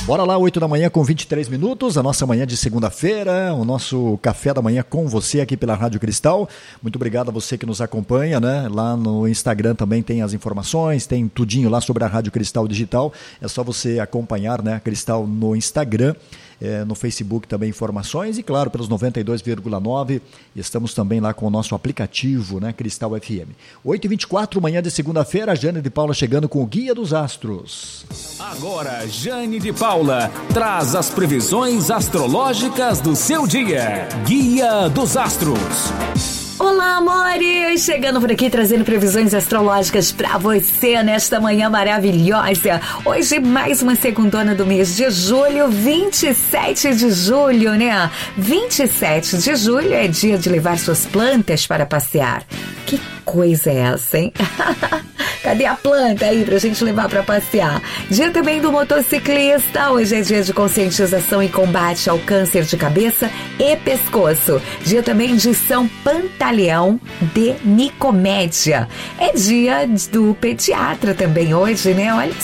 Bora lá, 8 da manhã com 23 minutos, a nossa manhã de segunda-feira, o nosso café da manhã com você aqui pela Rádio Cristal. Muito obrigado a você que nos acompanha, né? Lá no Instagram também tem as informações, tem tudinho lá sobre a Rádio Cristal Digital. É só você acompanhar, né, a Cristal no Instagram. No Facebook também informações e claro pelos 92,9 estamos também lá com o nosso aplicativo, né, Cristal FM. 8h24, manhã de segunda-feira, a Jane de Paula chegando com o Guia dos Astros. Agora Jane de Paula traz as previsões astrológicas do seu dia. Guia dos Astros. Olá, amores! Chegando por aqui trazendo previsões astrológicas pra você nesta manhã maravilhosa. Hoje mais uma segundona do mês de julho, 27 de julho, né? 27 de julho é dia de levar suas plantas para passear. Que coisa é essa, hein? Cadê a planta aí pra gente levar pra passear? Dia também do motociclista. Hoje é dia de conscientização e combate ao câncer de cabeça e pescoço. Dia também de São Pantaleão de Nicomédia. É dia do pediatra também hoje, né? Olha